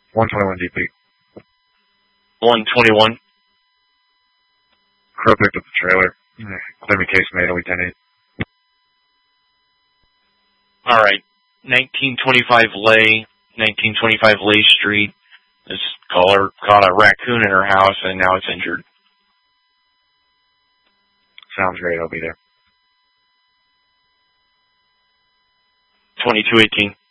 121 DP. 121. Crow picked up the trailer. Clear me case made, we 10-8. Alright. 1925 Lay Street. This caller caught a raccoon in her house and now it's injured. Sounds great, I'll be there. 2218.